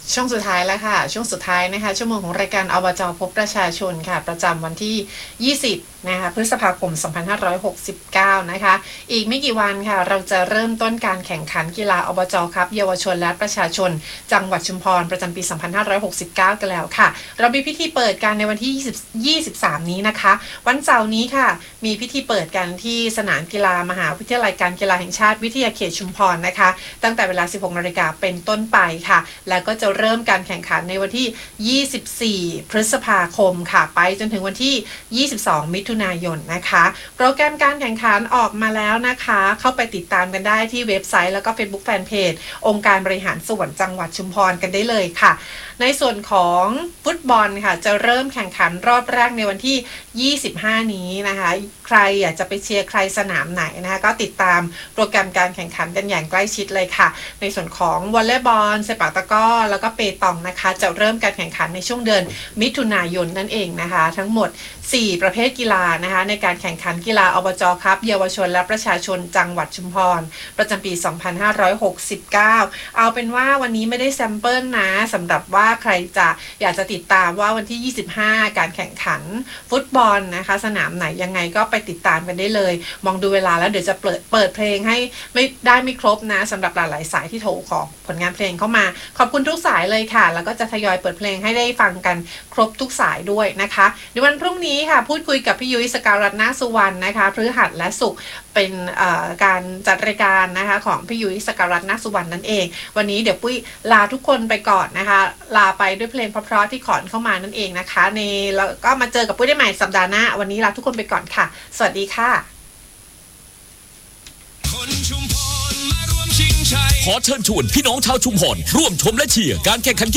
ช่วงสุดท้ายแล้วค่ะช่วงสุดท้ายนะคะชั่วโมงของรายการอบจ.พบประชาชนค่ะประจำวันที่ 20 นะคะพฤษภาคม 2569 นะคะอีกไม่กี่วันค่ะเราจะเริ่มต้นการแข่งขันกีฬาอบจ.ครับเยาวชนและประชาชนจังหวัดชุมพรประจำปี 2569 กันแล้วค่ะเรามีพิธีเปิดกันในวันที่ 23 นี้นะคะวันเสาร์นี้ค่ะมีพิธีเปิดกันที่สนามกีฬามหาวิทยาลัยการกีฬาแห่งชาติวิทยาเขตชุมพรนะคะตั้งแต่เวลา 16 นาฬิกาเป็นต้นไปค่ะแล้วก็จะเริ่มการแข่งขันในวันที่ 24 พฤษภาคมค่ะไปจนถึงวันที่ 22 มิถุนายนนะคะโปรแกรมการแข่งขันออกมาแล้วนะคะเข้าไปติดตามกันได้ที่เว็บไซต์แล้วก็ Facebook Fanpage องค์การบริหารส่วนจังหวัดชุมพรกันได้เลยค่ะในส่วนของฟุตบอลค่ะจะเริ่มแข่งขันรอบแรกในวันที่ 25 นี้นะคะใครอยากจะไปเชียร์ใครสนามไหนนะคะก็ติดตามโปรแกรมการแข่งขันกันอย่างใกล้ชิดเลยค่ะในส่วนของวอลเลย์บอลเซปักตะกร้อแล้วก็เปตองนะคะจะเริ่มการแข่งขันในช่วงเดือนมิถุนายนนั่นเองนะคะทั้งหมด4ประเภทกีฬานะคะในการแข่งขันกีฬาอบจ.ครับเยาวชนและประชาชนจังหวัดชุมพรประจำปี 2569 เอาเป็นว่าวันนี้ไม่ได้แซมเปิลนะสำหรับว่าใครจะอยากจะติดตามว่าวันที่ 25 การแข่งขันฟุตบอลนะคะสนามไหนยังไงก็ไปติดตามกันได้เลยมองดูเวลาแล้วเดี๋ยวจะเปิดเพลงให้ไม่ครบนะสำหรับหลายๆสายที่โทรขอผลงานเพลงเข้ามาขอบคุณทุกสายเลยค่ะแล้วก็จะทยอยเปิดเพลงให้ได้ฟังกันครบทุกสายด้วยนะคะในวันพรุ่งนี้ค่ะพูดคุยกับพี่ยุ้ยสกาวรัตน์นาสุวรรณนะคะพฤหัสและศุกร์เป็นการจัดรายการนะคะของพี่ยุ้ยสกาวรัตน์นาสุวรรณนั่นเองวันนี้เดี๋ยวปุ้ยลาทุกคนไปก่อนนะคะลาไปด้วยเพลงเพราะๆที่ขอนเข้ามานั่นเองนะคะแล้วก็มาเจอกับปุ้ยได้ใหม่สัปดาห์หน้าวันนี้ลาทุกคนไปก่อนค่ะสวัสดีค่ะขอเชิญชวนพี่น้องชาวชุมพรร่วมชมและเชียร์การแข่งขัน